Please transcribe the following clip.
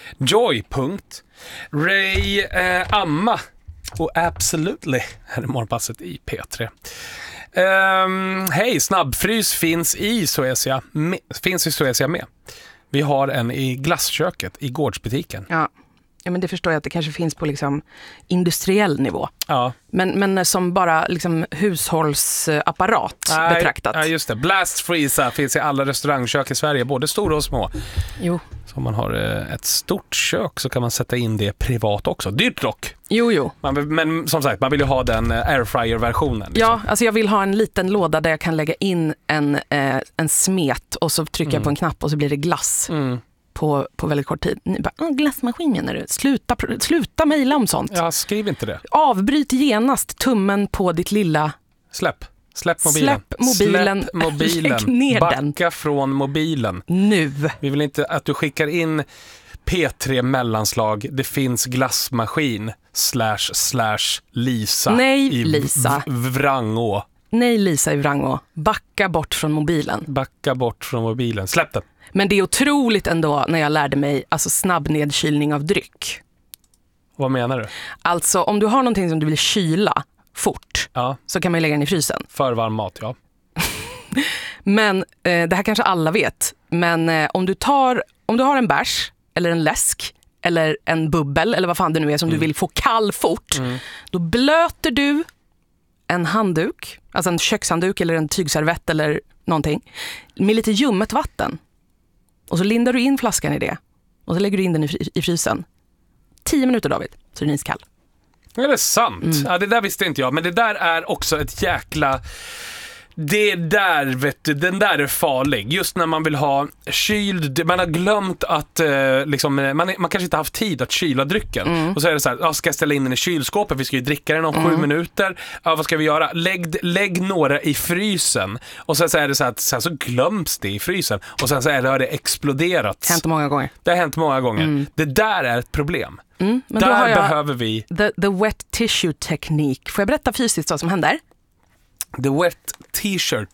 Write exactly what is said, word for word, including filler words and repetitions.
Joy. Ray eh, Amma och Absolutely här är morgonpasset i P tre. Um, Hej, snabbfrys finns i Suecia med, finns i Suecia med. Vi har en i glassköket i gårdsbutiken. Ja. Ja, men det förstår jag att det kanske finns på liksom industriell nivå. Ja. Men, men som bara liksom hushållsapparat Nej, betraktat. Ja, just det. Blast Freezer finns i alla restaurangkök i Sverige, både stora och små. Jo. Så om man har ett stort kök så kan man sätta in det privat också. Dyrt dock. Jo, jo. Man, men som sagt, man vill ju ha den airfryer-versionen. Liksom. Ja, alltså jag vill ha en liten låda där jag kan lägga in en, eh, en smet och så trycker mm. jag på en knapp och så blir det glass. Mm. På, på väldigt kort tid. Ni bara, glassmaskin menar du? Sluta, sluta mejla om sånt. Ja, skriv inte det. Avbryt genast tummen på ditt lilla... Släpp. Släpp mobilen. Släpp mobilen. Släpp mobilen. Lägg ner Backa den. från mobilen. Nu. Vi vill inte att du skickar in P tre mellanslag. Det finns glassmaskin slash slash Lisa. Nej, i Lisa. v- Vrangå. Nej, Lisa i Vrangå. Backa bort från mobilen. Backa bort från mobilen. Släpp den. Men det är otroligt ändå när jag lärde mig alltså snabb nedkylning av dryck. Vad menar du? Alltså om du har någonting som du vill kyla fort ja. så kan man lägga den i frysen. För varm mat, ja. Men eh, det här kanske alla vet. Men eh, om du tar om du har en bärs eller en läsk eller en bubbel eller vad fan det nu är som mm. du vill få kall fort. Mm. Då blöter du en handduk, alltså en kökshandduk eller en tygservett eller någonting med lite ljummet vatten. Och så lindar du in flaskan i det. Och så lägger du in den i, fry- i frysen. Tio minuter, David, så är den iskall. Är det sant? Mm. Ja, det där visste inte jag. Men det där är också ett jäkla... Det där, vet du, den där är farlig. Just när man vill ha kyld... Man har glömt att... Eh, liksom, man, man kanske inte har haft tid att kyla drycken. Mm. Och så är det så här, ah, ska jag ställa in den i kylskåpet? Vi ska ju dricka den om mm. sju minuter. Ah, vad ska vi göra? Lägg, lägg några i frysen. Och sen så är det så att sen så glöms det i frysen. Och sen så är det, har det exploderat. Hänt många gånger. Det har hänt många gånger. Mm. Det där är ett problem. Mm, men där då har jag behöver vi... The, the wet tissue teknik. Får jag berätta fysiskt vad som händer? The wet t-shirt